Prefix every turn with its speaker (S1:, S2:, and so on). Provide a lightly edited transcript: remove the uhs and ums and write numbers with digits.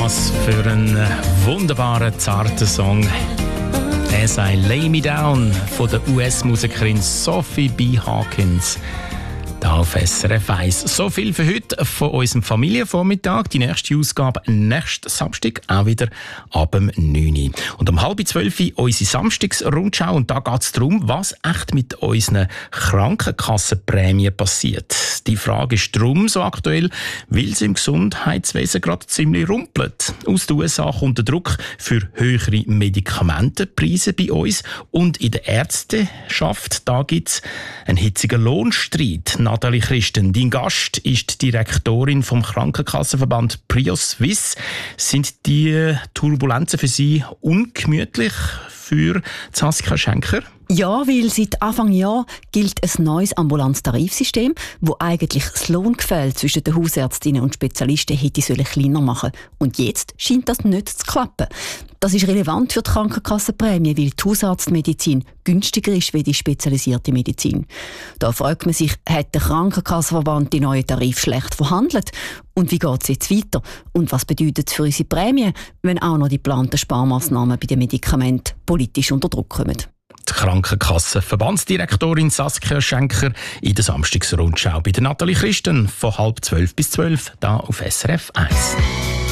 S1: Was für ein wunderbarer, zarter Song. «As I Lay Me Down» von der US-Musikerin Sophie B. Hawkins. Da auf SRF 1. So viel für heute von unserem Familienvormittag. Die nächste Ausgabe nächsten Samstag, auch wieder ab dem 9 Uhr. Und um 11:30 unsere Samstagsrundschau. Und da geht es darum, was echt mit unseren Krankenkassenprämien passiert. Die Frage ist darum so aktuell, weil es im Gesundheitswesen gerade ziemlich rumpelt. Aus den USA kommt der Druck für höhere Medikamentenpreise bei uns. Und in der Ärzteschaft, da gibt es einen hitzigen Lohnstreit. Nathalie Christen, dein Gast ist die Direktorin vom Krankenkassenverband Prio Suisse. Sind die Turbulenzen für Sie ungemütlich für Saskia Schenker?
S2: Ja, weil seit Anfang Jahr gilt ein neues ambulantes Tarifsystem, wo eigentlich das Lohngefälle zwischen den Hausärztinnen und Spezialisten hätte kleiner machen sollen. Und jetzt scheint das nicht zu klappen. Das ist relevant für die Krankenkassenprämie, weil die Hausarztmedizin günstiger ist wie die spezialisierte Medizin. Da fragt man sich, hat der Krankenkassenverband die neuen Tarife schlecht verhandelt? Und wie geht es jetzt weiter? Und was bedeutet es für unsere Prämie, wenn auch noch die geplanten Sparmaßnahmen bei den Medikamenten politisch unter Druck kommen?
S1: Die Krankenkassenverbandsdirektorin Saskia Schenker in der Samstagsrundschau bei der Nathalie Christen von 11:30 bis 12 da auf SRF 1.